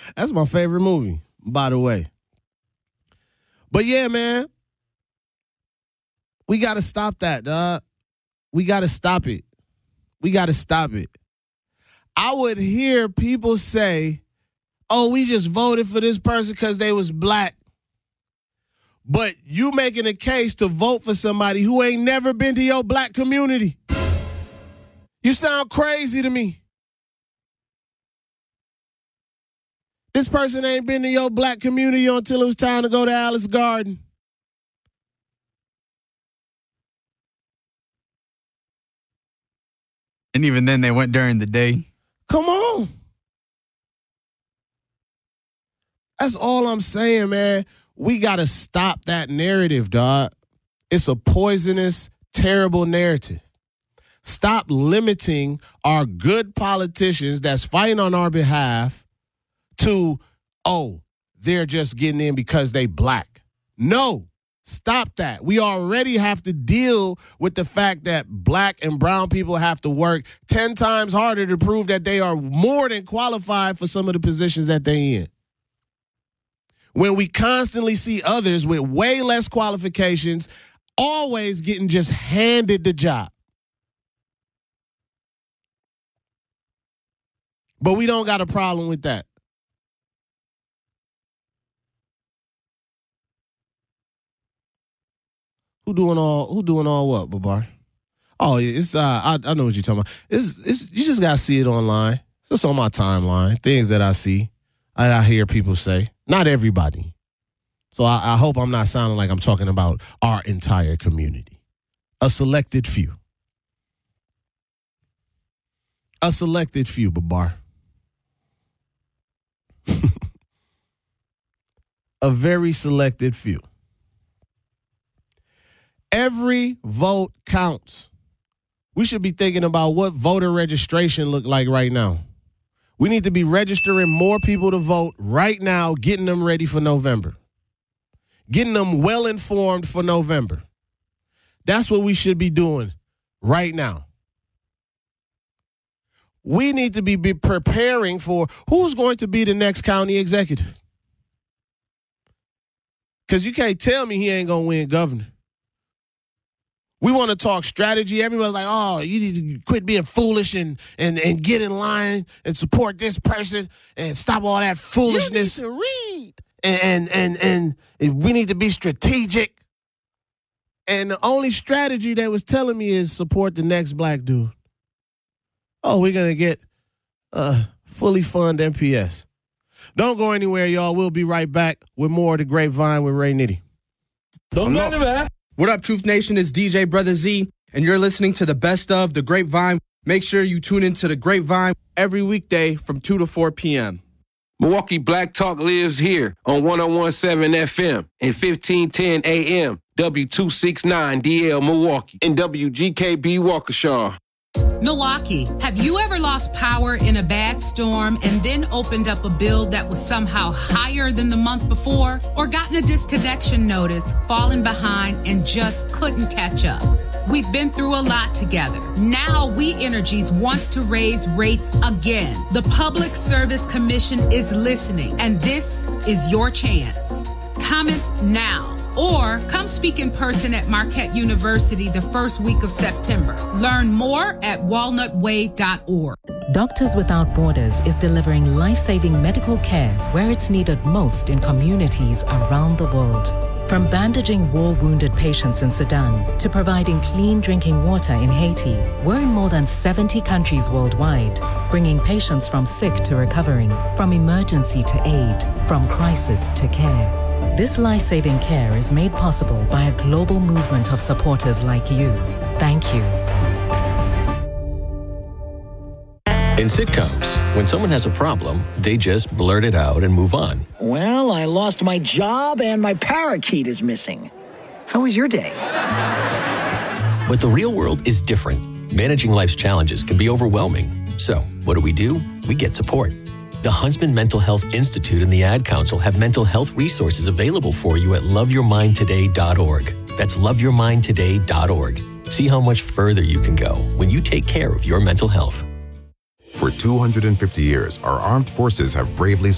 That's my favorite movie, by the way. But yeah, man, we got to stop that, dog. We got to stop it. We got to stop it. I would hear people say, oh, we just voted for this person because they was black. But you making a case to vote for somebody who ain't never been to your black community. You sound crazy to me. This person ain't been to your black community until it was time to go to Alice Garden. And even then, they went during the day. Come on. That's all I'm saying, man. We got to stop that narrative, dog. It's a poisonous, terrible narrative. Stop limiting our good politicians that's fighting on our behalf to, oh, they're just getting in because they black. No, stop that. We already have to deal with the fact that black and brown people have to work 10 times harder to prove that they are more than qualified for some of the positions that they're in. When we constantly see others with way less qualifications always getting just handed the job. But we don't got a problem with that. Who doing all what, Babar? Oh, it's I know what you're talking about. It's you just gotta see it online. It's just on my timeline. Things that I see, I hear people say. Not everybody. So I hope I'm not sounding like I'm talking about our entire community. A selected few. A selected few, Babar. A very selected few. Every vote counts. We should be thinking about what voter registration look like right now. We need to be registering more people to vote right now, getting them ready for November. Getting them well informed for November. That's what we should be doing right now. We need to be preparing for who's going to be the next county executive. Because you can't tell me he ain't going to win governor. We want to talk strategy. Everybody's like, oh, you need to quit being foolish and get in line and support this person and stop all that foolishness. You need to read. And we need to be strategic. And the only strategy they was telling me is support the next black dude. Oh, we're going to get fully fund MPS. Don't go anywhere, y'all. We'll be right back with more of The Grapevine with Ray Nitty. Don't go anywhere. What up, Truth Nation? It's DJ Brother Z, and you're listening to the best of The Grapevine. Make sure you tune into The Grapevine every weekday from 2 to 4 p.m. Milwaukee Black Talk lives here on 101.7 FM and 1510 AM, W269DL Milwaukee, and WGKB Waukesha. Milwaukee, have you ever lost power in a bad storm and then opened up a bill that was somehow higher than the month before? Or gotten a disconnection notice, fallen behind, and just couldn't catch up? We've been through a lot together. Now We Energies wants to raise rates again. The Public Service Commission is listening, and this is your chance. Comment now. Or come speak in person at Marquette University the first week of September. Learn more at walnutway.org. Doctors Without Borders is delivering life-saving medical care where it's needed most in communities around the world. From bandaging war-wounded patients in Sudan to providing clean drinking water in Haiti, we're in more than 70 countries worldwide, bringing patients from sick to recovering, from emergency to aid, from crisis to care. This life-saving care is made possible by a global movement of supporters like you. Thank you. In sitcoms, when someone has a problem, they just blurt it out and move on. Well, I lost my job and my parakeet is missing. How was your day? But the real world is different. Managing life's challenges can be overwhelming. So, what do? We get support. The Huntsman Mental Health Institute and the Ad Council have mental health resources available for you at loveyourmindtoday.org. That's loveyourmindtoday.org. See how much further you can go when you take care of your mental health. For 250 years, our armed forces have bravely